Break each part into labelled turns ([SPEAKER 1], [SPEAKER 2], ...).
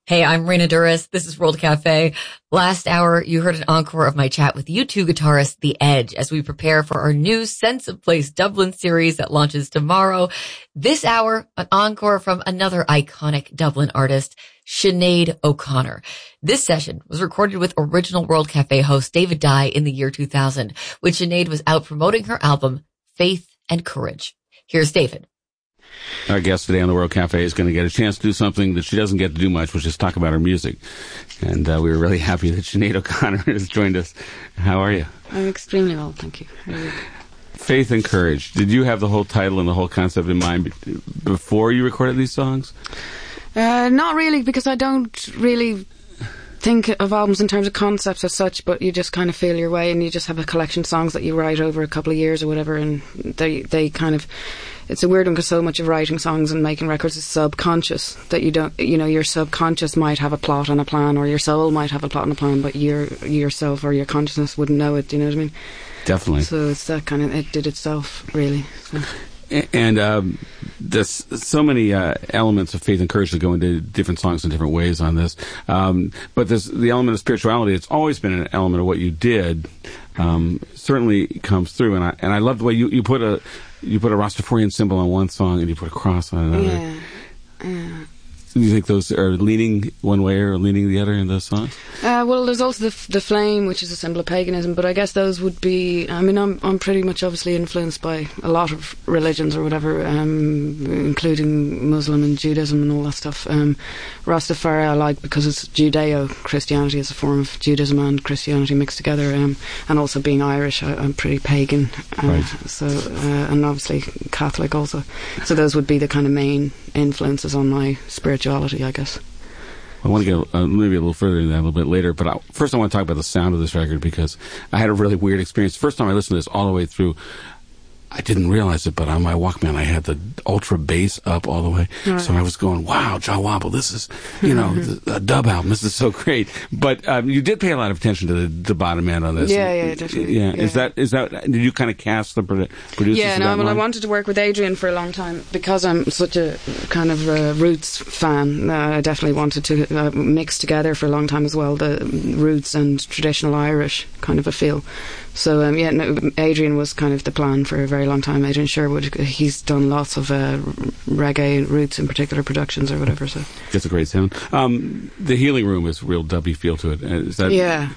[SPEAKER 1] Hey, I'm Raina Duras. This is World Cafe. Last hour, you heard an encore of my chat with U2 guitarist The Edge as we prepare for our new Sense of Place Dublin series that launches tomorrow. This hour, an encore from another iconic Dublin artist, Sinead O'Connor. This session was recorded with original World Cafe host David Dye in the year 2000, when Sinead was out promoting her album, Faith and Courage. Here's David.
[SPEAKER 2] Our guest today on the World Cafe is going to get a chance to do something that she doesn't get to do much, which is talk about her music. And we were really happy that Sinead O'Connor has joined us. How are you?
[SPEAKER 3] I'm extremely well, thank you. How are you?
[SPEAKER 2] Faith and Courage. Did you have the whole title and the whole concept in mind before you recorded these songs?
[SPEAKER 3] Not really, because I don't really think of albums in terms of concepts as such, but you just kind of feel your way and you just have a collection of songs that you write over a couple of years or whatever, and they kind of... It's a weird one because so much of writing songs and making records is subconscious, that you don't, your subconscious might have a plot and a plan, or your soul might have a plot and a plan, but yourself or your consciousness wouldn't know it, do you know what I mean?
[SPEAKER 2] Definitely.
[SPEAKER 3] So it's that kind of, it did itself, really. So.
[SPEAKER 2] And there's so many elements of faith and courage that go into different songs in different ways on this. But there's the element of spirituality. It's always been an element of what you did. Certainly comes through, and I love the way you put a Rastafarian symbol on one song and you put a cross on another.
[SPEAKER 3] Yeah.
[SPEAKER 2] Do you think those are leaning one way or leaning the other in those songs?
[SPEAKER 3] Well, there's also the flame, which is a symbol of paganism, but I guess those would be... I mean, I'm pretty much obviously influenced by a lot of religions or whatever, including Muslim and Judaism and all that stuff. Rastafari I like because it's Judeo-Christianity as a form of Judaism and Christianity mixed together, and also being Irish, I'm pretty pagan,
[SPEAKER 2] right.
[SPEAKER 3] So and obviously Catholic also. So those would be the kind of main influences on my spirituality, I guess.
[SPEAKER 2] I want to get maybe a little further than that a little bit later, but first I want to talk about the sound of this record, because I had a really weird experience. First time I listened to this all the way through, I didn't realize it, but on my Walkman I had the ultra bass up all the way. Right. So I was going, wow, Jah Wobble, this is, a dub album. This is so great. But you did pay a lot of attention to the bottom end on this.
[SPEAKER 3] Yeah, definitely.
[SPEAKER 2] Yeah. Is that? Did you kind of cast the producers?
[SPEAKER 3] Yeah, no, well, I wanted to work with Adrian for a long time because I'm such a kind of Roots fan. I definitely wanted to mix together for a long time as well, the Roots and traditional Irish kind of a feel. So, Adrian was kind of the plan for a very long time. Adrian Sherwood, he's done lots of reggae, Roots in particular productions or whatever. So
[SPEAKER 2] that's a great sound. The Healing Room is a real dubby feel to it. Is that?
[SPEAKER 3] Yeah.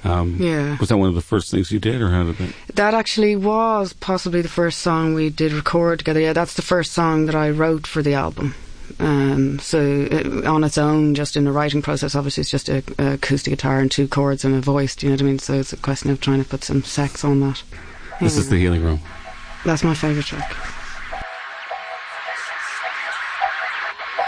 [SPEAKER 2] Was that one of the first things you did, or how did that?
[SPEAKER 3] That actually was possibly the first song we did record together. Yeah, that's the first song that I wrote for the album. So on its own, just in the writing process, obviously it's just a acoustic guitar and two chords and a voice, do you know what I mean? So it's a question of trying to put some sex on that.
[SPEAKER 2] This is The Healing Room.
[SPEAKER 3] That's my favourite track.